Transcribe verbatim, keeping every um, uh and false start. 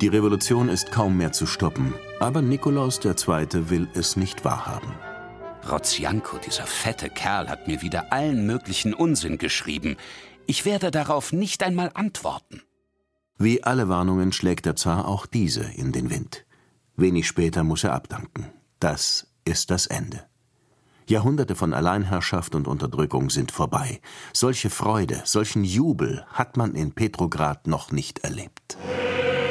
Die Revolution ist kaum mehr zu stoppen, aber Nikolaus der Zweite will es nicht wahrhaben. Rodzianko, dieser fette Kerl, hat mir wieder allen möglichen Unsinn geschrieben. Ich werde darauf nicht einmal antworten. Wie alle Warnungen schlägt der Zar auch diese in den Wind. Wenig später muss er abdanken. Das ist das Ende. Jahrhunderte von Alleinherrschaft und Unterdrückung sind vorbei. Solche Freude, solchen Jubel hat man in Petrograd noch nicht erlebt.